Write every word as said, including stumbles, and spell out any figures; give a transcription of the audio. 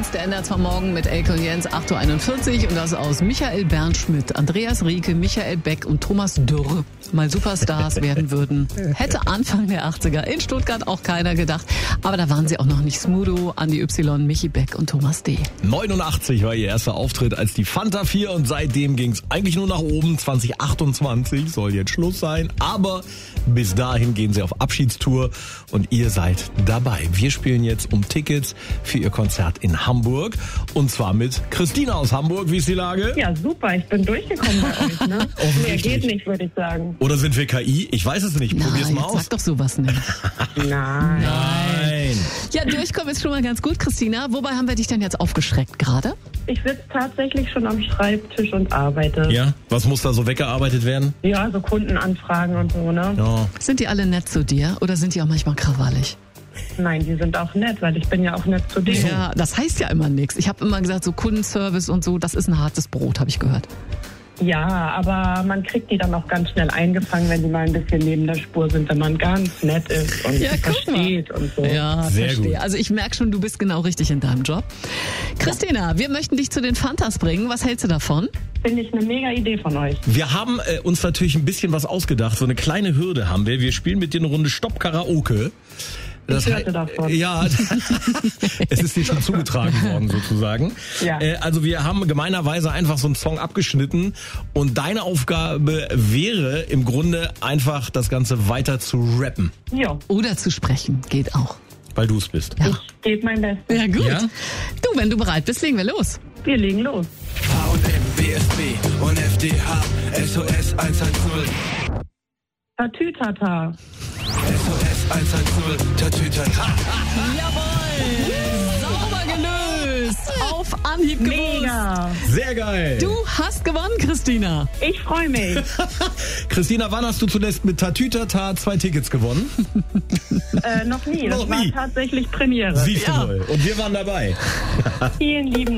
eins, der ändert zwar morgen mit Elke und Jens acht Uhr einundvierzig und das aus Michael Bernschmidt, Andreas Rieke, Michael Beck und Thomas Dürr mal Superstars werden würden. Hätte Anfang der achtziger in Stuttgart auch keiner gedacht. Aber da waren sie auch noch nicht. Smudo, Andi Y, Michi Beck und Thomas D. neunundachtzig war ihr erster Auftritt als die Fanta vier und seitdem ging es eigentlich nur nach oben. zwanzig achtundzwanzig soll jetzt Schluss sein. Aber bis dahin gehen sie auf Abschiedstour und ihr seid dabei. Wir spielen jetzt um Tickets für ihr Konzert in Hamburg. Und zwar mit Christina aus Hamburg. Wie ist die Lage? Ja, super. Ich bin durchgekommen bei euch. Ne? Mehr geht nicht, würde ich sagen. Oder sind wir K I? Ich weiß es nicht. Probier's Nein, mal aus. sag doch sowas nicht. Nein. Nein. Ja, durchkommen ist schon mal ganz gut, Christina. Wobei haben wir dich denn jetzt aufgeschreckt gerade? Ich sitze tatsächlich schon am Schreibtisch und arbeite. Ja? Was muss da so weggearbeitet werden? Ja, so Kundenanfragen und so, ne? Ja. Sind die alle nett zu dir oder sind die auch manchmal krawallig? Nein, die sind auch nett, weil ich bin ja auch nett zu denen. Ja, das heißt ja immer nichts. Ich habe immer gesagt, so Kundenservice und so, das ist ein hartes Brot, habe ich gehört. Ja, aber man kriegt die dann auch ganz schnell eingefangen, wenn die mal ein bisschen neben der Spur sind, wenn man ganz nett ist und Ja, guck versteht mal. und so. Ja, Sehr verstehe. gut. Also ich merke schon, du bist genau richtig in deinem Job. Christina, wir möchten dich zu den Fantas bringen. Was hältst du davon? Finde ich eine mega Idee von euch. Wir haben äh, uns natürlich ein bisschen was ausgedacht. So eine kleine Hürde haben wir. Wir spielen mit dir eine Runde Stopp Karaoke. Das Ich hörte davon. Ja, es ist dir schon zugetragen worden sozusagen. Ja. Äh, also wir haben gemeinerweise einfach so einen Song abgeschnitten und deine Aufgabe wäre im Grunde einfach das Ganze weiter zu rappen, Ja, Oder zu sprechen, geht auch. weil du es bist. Ja. ich gebe mein Bestes. Ja, gut. Ja? Du, wenn du bereit bist, legen wir los. Wir legen los. H und M, P S B und F D H, S O S hundertzehn. Tatütata. S O S hundertzehn, Tatütata. Jawohl! Sauber gelöst! Auf Anhieb gewusst. Mega. Sehr geil. Du hast gewonnen, Christina. Ich freue mich. Christina, wann hast du zuletzt mit Tatütata zwei Tickets gewonnen? äh, noch nie. Das Noch war nie. tatsächlich Premiere. Siehst du Ja. wohl. Und wir waren dabei. Vielen lieben